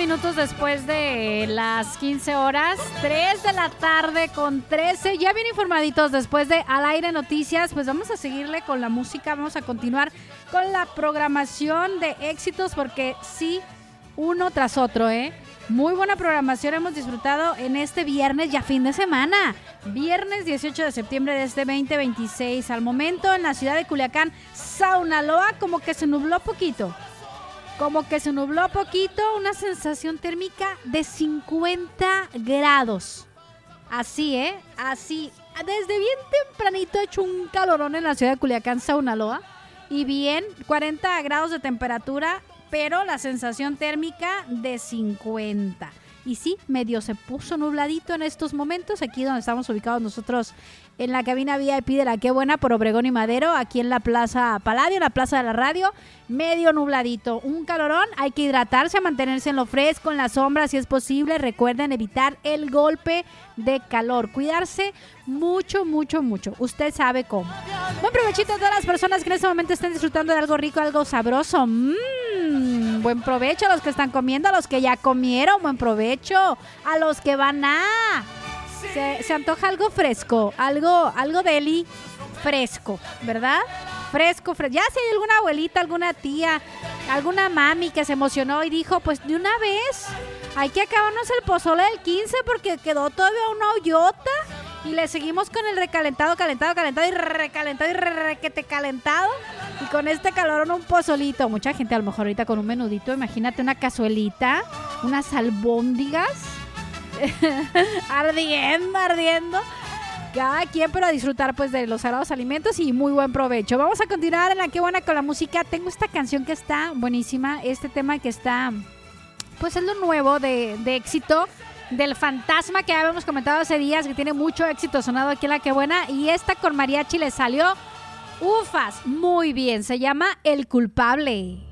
minutos después de las 15 horas, 3 de la tarde con 13. Ya bien informaditos después de Al Aire Noticias, pues vamos a seguirle con la música, vamos a continuar con la programación de éxitos porque sí, uno tras otro, Muy buena programación hemos disfrutado en este viernes, ya fin de semana. Viernes 18 de septiembre de este 2026. Al momento en la ciudad de Culiacán, Sinaloa, como que se nubló poquito. Una sensación térmica de 50 grados. Así, Así. Desde bien tempranito ha hecho un calorón en la ciudad de Culiacán, Sinaloa. Y bien, 40 grados de temperatura, pero la sensación térmica de 50. Y sí, medio se puso nubladito en estos momentos, aquí donde estamos ubicados nosotros en la cabina VIP de La Qué Buena por Obregón y Madero, aquí en la Plaza Paladio, en la Plaza de la Radio, medio nubladito, un calorón, hay que hidratarse, mantenerse en lo fresco, en la sombra si es posible, recuerden evitar el golpe de calor, cuidarse mucho, usted sabe cómo. Buen provechito a todas las personas que en este momento estén disfrutando de algo rico, algo sabroso, buen provecho a los que están comiendo, a los que ya comieron, buen provecho, a los que van a... Se antoja algo fresco, algo deli fresco, ¿verdad? Fresco. Ya si hay alguna abuelita, alguna tía, alguna mami que se emocionó y dijo, pues de una vez, hay que acabarnos el pozole del 15 porque quedó todavía una hoyota y le seguimos con el recalentado, calentado y recalentado y requete calentado. Y con este calor un pozolito. Mucha gente a lo mejor ahorita con un menudito, imagínate una cazuelita, unas albóndigas. ardiendo. Cada quien, pero a disfrutar pues de los sagrados alimentos y muy buen provecho. Vamos a continuar en La Qué Buena con la música. Tengo esta canción que está buenísima, este tema que está, pues es lo nuevo de éxito del Fantasma que habíamos comentado hace días, que tiene mucho éxito sonado aquí en La Qué Buena, y esta con mariachi le salió ufas, muy bien, se llama El Culpable.